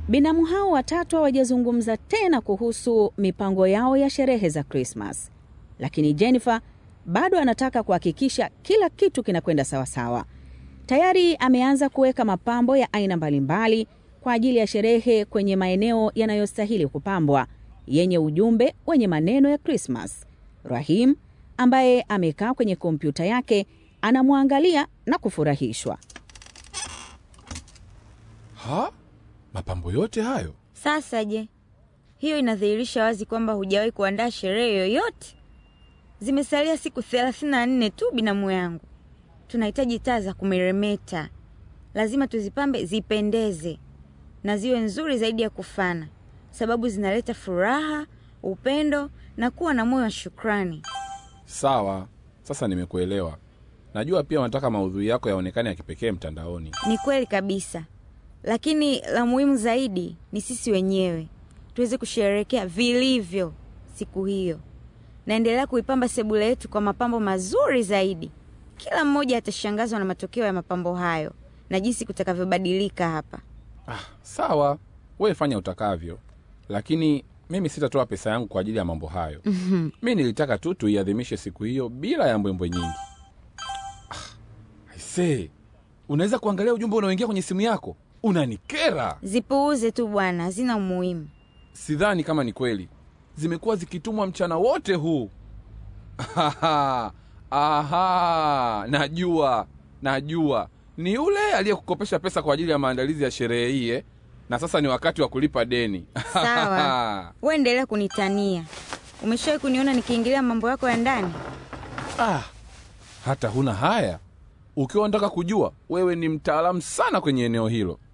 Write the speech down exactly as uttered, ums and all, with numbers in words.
Binamu hao watatu hawajazungumza tena kuhusu mipango yao ya sherehe za Christmas. Lakini Jennifer bado anataka kuhakikisha kila kitu kinakwenda sawa sawa. Tayari ameanza kuweka mapambo ya aina mbalimbali kwa ajili ya sherehe kwenye maeneo yanayostahili kupambwa, yenye ujumbe wenye maneno ya Christmas. Rahim, ambaye amekaa kwenye kompyuta yake, anamwangalia na kufurahishwa. Ha? Mapambo yote hayo? Sasa je, hiyo inadhihirisha wazi kwamba hujawahi kuandaa sherehe yoyote. Zimesalia siku thelathini na nne tu binamu yangu. Tunahitaji taa za kumeremeta. Lazima tuzipambe zipendeze na ziwe nzuri zaidi ya kufana, sababu zinaleta furaha, upendo na kuwa na moyo wa shukrani. Sawa, sasa nimekuelewa. Najua pia unataka maudhui yako yaonekane ya kipekee mtandaoni. Ni kweli kabisa. Lakini la muhimu zaidi ni sisi wenyewe tuweze kusherehekea vilivyo siku hiyo. Naendelea kuipamba sebule yetu kwa mapambo mazuri zaidi. Kila mmoja atashangazwa na matokeo ya mapambo hayo na jinsi kutakavyobadilika hapa. Ah, sawa. Wewe fanya utakavyo. Lakini mimi sitatoa pesa yangu kwa ajili ya mambo hayo. Mm-hmm. Mimi nilitaka tu tuiadhimishe siku hiyo bila ya mbwembwe nyingi. Ah, aisee. Unaweza kuangalia ujumbe unaoingia kwenye simu yako? Unanikera. Zipuuze tu bwana, hazina umuhimu. Sidhani kama ni kweli. Zimekuwa zikitumwa mchana wote huu. Aha. Aha, najua. Najua. Ni yule aliyekukopesha pesa kwa ajili ya maandalizi ya sherehe hii, eh? Na sasa ni wakati wa kulipa deni. Sawa. Wewe endelea kunitania. Umeshawahi kuniona nikiingilia mambo yako ya ndani? Ah. Hata huna haya. Ukiwa unataka kujua, wewe ni mtaalamu sana kwenye eneo hilo.